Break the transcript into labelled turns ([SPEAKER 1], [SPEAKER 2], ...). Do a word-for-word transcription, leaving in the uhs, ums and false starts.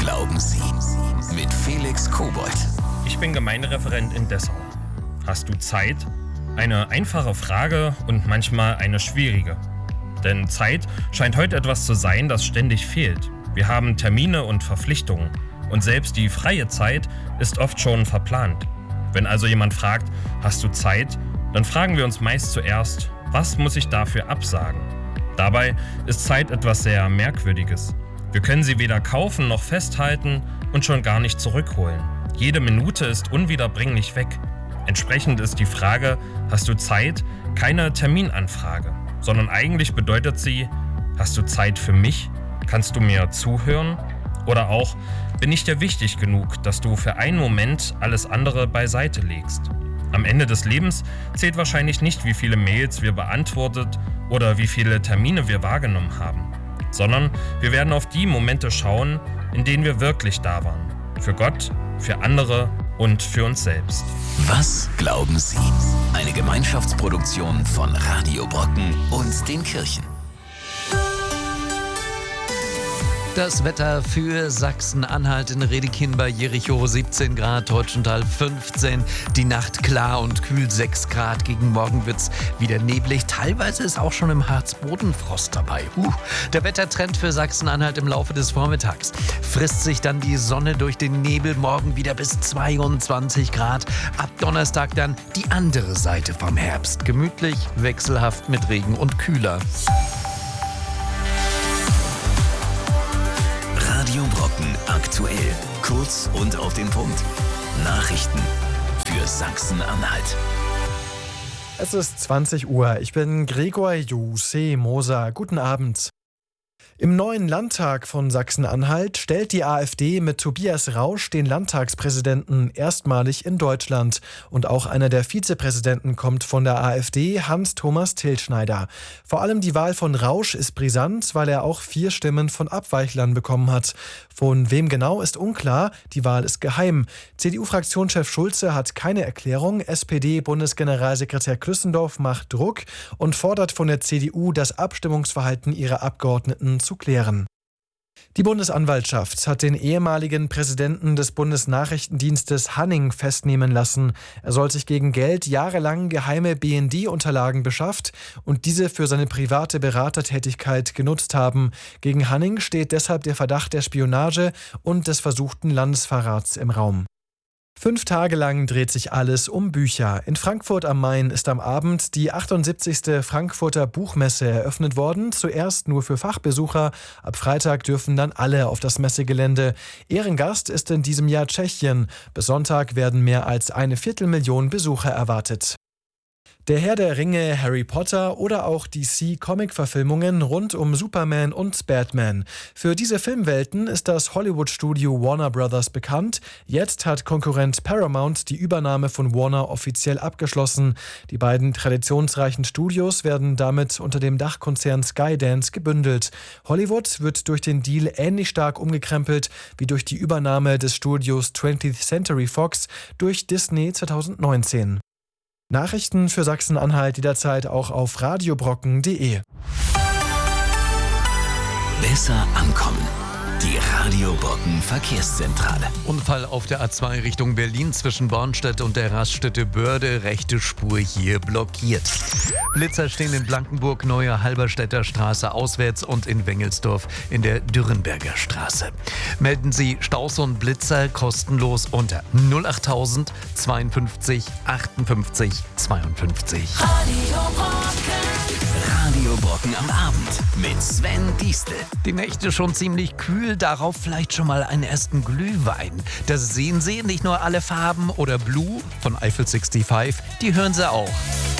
[SPEAKER 1] glauben Sie? Mit Felix Kobold.
[SPEAKER 2] Ich bin Gemeindereferent in Dessau. Hast du Zeit? Eine einfache Frage und manchmal eine schwierige. Denn Zeit scheint heute etwas zu sein, das ständig fehlt. Wir haben Termine und Verpflichtungen. Und selbst die freie Zeit ist oft schon verplant. Wenn also jemand fragt, hast du Zeit? Dann fragen wir uns meist zuerst, was muss ich dafür absagen? Dabei ist Zeit etwas sehr Merkwürdiges. Wir können sie weder kaufen noch festhalten und schon gar nicht zurückholen. Jede Minute ist unwiederbringlich weg. Entsprechend ist die Frage, hast du Zeit, keine Terminanfrage, sondern eigentlich bedeutet sie, hast du Zeit für mich? Kannst du mir zuhören? Oder auch, bin ich dir wichtig genug, dass du für einen Moment alles andere beiseite legst? Am Ende des Lebens zählt wahrscheinlich nicht, wie viele Mails wir beantwortet oder wie viele Termine wir wahrgenommen haben, sondern wir werden auf die Momente schauen, in denen wir wirklich da waren. Für Gott, für andere und für uns selbst.
[SPEAKER 1] Was glauben Sie? Eine Gemeinschaftsproduktion von Radio Brocken und den Kirchen.
[SPEAKER 3] Das Wetter für Sachsen-Anhalt: in Redekinn bei Jericho siebzehn Grad, Teutschenthal fünfzehn. Die Nacht klar und kühl, sechs Grad. Gegen Morgen wird's wieder neblig. Teilweise ist auch schon im Harz Bodenfrost dabei. Uh, der Wettertrend für Sachsen-Anhalt im Laufe des Vormittags. Frisst sich dann die Sonne durch den Nebel, morgen wieder bis zweiundzwanzig Grad. Ab Donnerstag dann die andere Seite vom Herbst. Gemütlich, wechselhaft mit Regen und kühler.
[SPEAKER 1] Radio Brocken aktuell. Kurz und auf den Punkt. Nachrichten für Sachsen-Anhalt.
[SPEAKER 4] Es ist zwanzig Uhr. Ich bin Gregor Juse Moser. Guten Abend. Im neuen Landtag von Sachsen-Anhalt stellt die AfD mit Tobias Rausch den Landtagspräsidenten erstmalig in Deutschland. Und auch einer der Vizepräsidenten kommt von der AfD, Hans-Thomas Tilschneider. Vor allem die Wahl von Rausch ist brisant, weil er auch vier Stimmen von Abweichlern bekommen hat. Von wem genau ist unklar, die Wahl ist geheim. C D U-Fraktionschef Schulze hat keine Erklärung, S P D-Bundesgeneralsekretär Klüssendorf macht Druck und fordert von der C D U, das Abstimmungsverhalten ihrer Abgeordneten zu klären. Die Bundesanwaltschaft hat den ehemaligen Präsidenten des Bundesnachrichtendienstes Hanning festnehmen lassen. Er soll sich gegen Geld jahrelang geheime B N D-Unterlagen beschafft und diese für seine private Beratertätigkeit genutzt haben. Gegen Hanning steht deshalb der Verdacht der Spionage und des versuchten Landesverrats im Raum. Fünf Tage lang dreht sich alles um Bücher. In Frankfurt am Main ist am Abend die achtundsiebzigste Frankfurter Buchmesse eröffnet worden. Zuerst nur für Fachbesucher. Ab Freitag dürfen dann alle auf das Messegelände. Ehrengast ist in diesem Jahr Tschechien. Bis Sonntag werden mehr als eine Viertelmillion Besucher erwartet. Der Herr der Ringe, Harry Potter oder auch D C-Comic-Verfilmungen rund um Superman und Batman. Für diese Filmwelten ist das Hollywood-Studio Warner Brothers bekannt. Jetzt hat Konkurrent Paramount die Übernahme von Warner offiziell abgeschlossen. Die beiden traditionsreichen Studios werden damit unter dem Dachkonzern Skydance gebündelt. Hollywood wird durch den Deal ähnlich stark umgekrempelt wie durch die Übernahme des Studios twentieth Century Fox durch Disney zweitausendneunzehn. Nachrichten für Sachsen-Anhalt jederzeit auch auf radiobrocken punkt de.
[SPEAKER 1] Besser ankommen. Die Radio Brocken Verkehrszentrale.
[SPEAKER 3] Unfall auf der A zwei Richtung Berlin zwischen Bornstedt und der Raststätte Börde. Rechte Spur hier blockiert. Blitzer stehen in Blankenburg, Neue Halberstädter Straße auswärts und in Wengelsdorf in der Dürrenberger Straße. Melden Sie Staus und Blitzer kostenlos unter null achttausend zweiundfünfzig achtundfünfzig zweiundfünfzig.
[SPEAKER 1] Radio Brocken. Radio Brocken am Abend mit Sven Diestel.
[SPEAKER 3] Die Nächte schon ziemlich kühl, darauf vielleicht schon mal einen ersten Glühwein. Das sehen Sie, nicht nur alle Farben oder Blue von Eiffel fünfundsechzig, die hören Sie auch.